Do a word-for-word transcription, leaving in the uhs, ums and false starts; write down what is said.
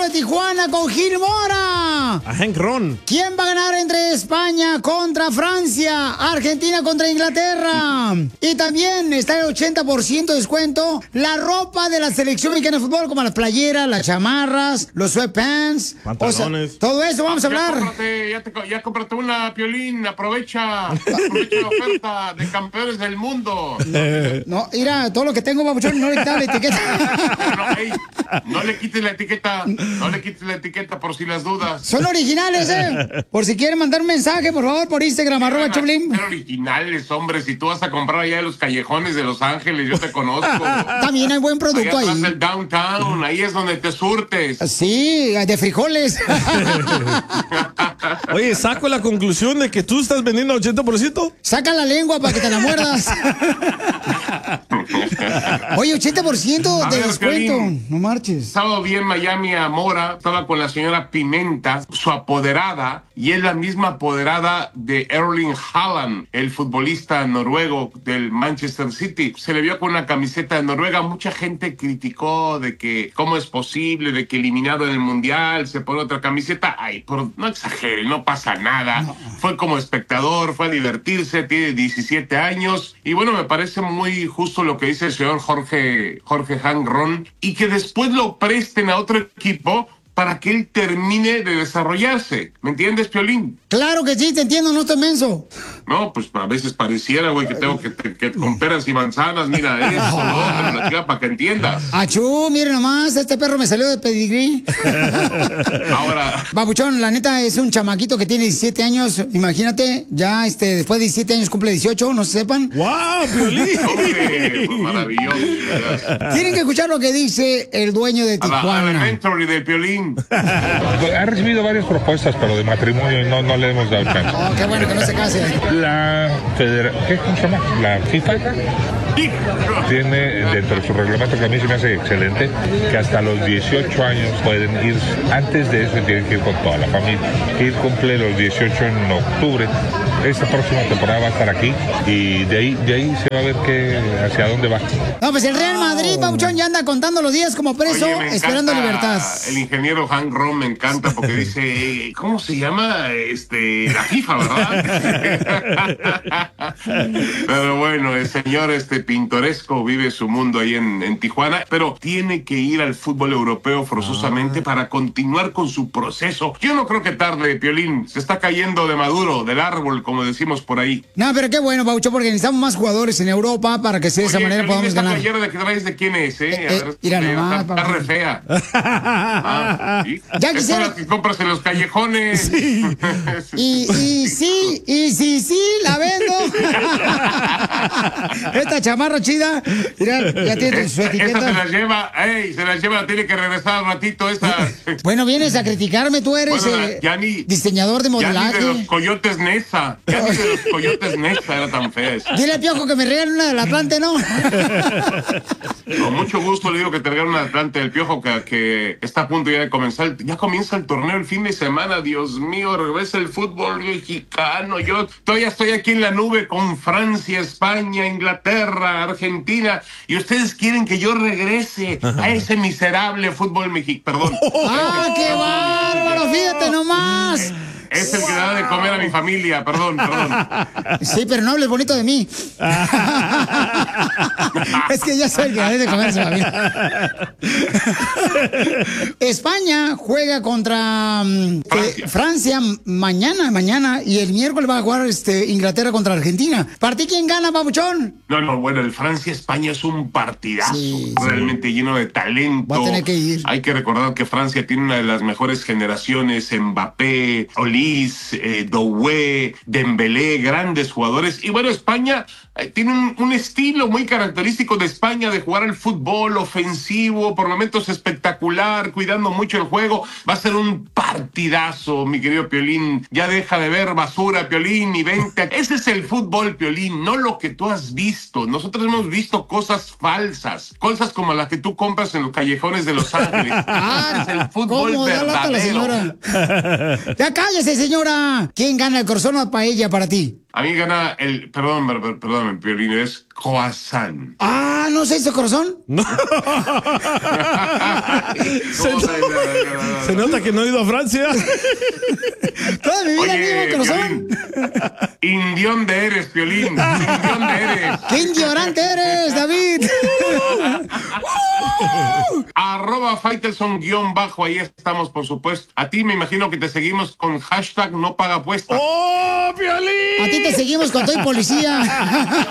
de Tijuana con Gil Mora. A Hank Ron. ¿Quién va a ganar entre España contra Francia? Argentina contra Inglaterra. Y también está el ochenta por ciento de descuento la ropa de la selección mexicana de fútbol, como las playeras, las chamarras, los sweatpants, pantalones. O sea, todo eso vamos a hablar. Ya cómprate, ya, te, ya cómprate una, Piolín, aprovecha, aprovecha la oferta de campeones del mundo. No, mira, todo lo que tengo, babuchón, no le quitas la etiqueta. No, hey, no le quites la etiqueta, no le quites la etiqueta por si las dudas. Son originales, ¿eh? Por si quieren mandar un mensaje, por favor, por Instagram, arroba Choplin. Son originales, hombre, si tú vas a comprar allá en los callejones de Los Ángeles, yo te conozco. También hay buen producto allá ahí. atrás del downtown, ahí es donde te surtes. Sí, de frijoles. Oye, saco la conclusión de que tú estás vendiendo al ochenta por ciento. Saca la lengua para que te la muerdas. Oye, ochenta por ciento de descuento. No marches. Estaba bien Miami a Mora, estaba con la señora Pimenta, su apoderada, y es la misma apoderada de Erling Haaland, el futbolista noruego del Manchester City. Se le vio con una camiseta de Noruega. Mucha gente criticó de que cómo es posible, de que eliminado en el Mundial se pone otra camiseta. Ay, por, no exagere, no pasa nada. No. Fue como espectador, fue a divertirse, tiene diecisiete años. Y bueno, me parece muy justo lo que dice el señor Jorge, Jorge Hank Ron, y que después lo presten a otro equipo para que él termine de desarrollarse. ¿Me entiendes, Piolín? Claro que sí, te entiendo, no estoy menso. No, pues a veces pareciera, güey, que tengo que, que, que con peras y manzanas, mira, eso, no, la chica, para que entiendas. Achú, mire nomás, este perro me salió de pedigrí. Ahora. Babuchón, la neta es un chamaquito que tiene diecisiete años, imagínate, ya este, después de diecisiete años cumple dieciocho, no se sepan. ¡Wow, Piolín! Hombre, pues, maravilloso. Tienen que escuchar lo que dice el dueño de Tijuana. A la Elementary de Piolín. Ha recibido varias propuestas, pero de matrimonio no, no le hemos dado chance. Oh, qué bueno que no se case. La federa... ¿Qué? ¿Cómo se llama? La FIFA tiene dentro de su reglamento, que a mí se me hace excelente, que hasta los dieciocho años pueden ir. Antes de eso tienen que ir con toda la familia. Ir cumple los dieciocho en octubre. Esta próxima temporada va a estar aquí y de ahí, de ahí se va a ver que, hacia dónde va. No, pues el Real Madrid, Pabuchón, ya anda contando los días como preso, Oye, esperando libertad. El ingeniero Hank Ron me encanta porque dice, ¿cómo se llama? Este, la FIFA, ¿verdad? Pero bueno, el señor este pintoresco vive su mundo ahí en, en Tijuana, pero tiene que ir al fútbol europeo forzosamente ah. para continuar con su proceso. Yo no creo que tarde, Piolín, se está cayendo de maduro, del árbol, como decimos por ahí. No, pero qué bueno, Paucho, porque necesitamos más jugadores en Europa para que de esa manera podamos esta ganar. ¿Esta playera de que traes de quién es, eh? A eh ver, mira eh, nomás, está, está re fea. Ah, ¿sí? Ya quisiera... Es la que compras en los callejones. Sí. y, y sí, y sí, sí, la vendo. Esta chamarra chida, mira, ya tiene es, su etiqueta. Esa se la lleva, ey, se la lleva, tiene que regresar al ratito esa. Bueno, vienes a criticarme, tú eres bueno, eh, ya ni, diseñador de modelaje. Ya ni de los coyotes Nesa, ya ni de los coyotes Nesa era tan fea esa. Dile a Piojo que me regale una del Atlante, ¿no? Con mucho gusto le digo que te regale una Atlante del Piojo que, que está a punto ya de comenzar. Ya comienza el torneo el fin de semana, Dios mío, regresa el fútbol mexicano. Yo todavía estoy aquí en la nube con Francia, España, Inglaterra, Argentina, y ustedes quieren que yo regrese a ese miserable fútbol mexicano. Perdón. ¡Ah, qué bárbaro! Fíjate nomás. Es el que da de comer a mi familia, perdón, perdón. Sí, pero no hables bonito de mí. Es que ya soy el que da de comer a su familia. España juega contra Francia. Eh, Francia mañana, mañana, y el miércoles va a jugar este, Inglaterra contra Argentina. ¿Para ti quién gana, Pabuchón? No, no, bueno, el Francia-España es un partidazo, sí, realmente sí. lleno de talento. Va a tener que ir. Hay que recordar que Francia tiene una de las mejores generaciones, Mbappé, Olís, eh, Doué, Dembélé, grandes jugadores. Y bueno, España eh, tiene un, un estilo muy característico de España de jugar al fútbol ofensivo, por momentos espectacular, cuidando mucho el juego. Va a ser un partidazo, mi querido Piolín. Ya deja de ver basura, Piolín, y vente. Ese es el fútbol, Piolín, no lo que tú has visto. Nosotros hemos visto cosas falsas, cosas como las que tú compras en los callejones de Los Ángeles. Ah, es el fútbol verdadero. Ya cállese, señora. ¿Quién gana el corazón o paella para ti? A mí gana el, perdón, perdón, perdón, Piolín, es croissant. Ah, ¿no se hizo corazón? No. se, no, se nota que no he ido a Francia. Toda mi vida Oye, vivo corazón. Indión de eres, Piolín. Indión de eres. ¡Qué ignorante eres, David! Arroba Faitelson guión bajo, ahí estamos, por supuesto. A ti me imagino que te seguimos con hashtag no paga apuesta. ¡Oh, Piolín! A ti te seguimos con Soy Policía.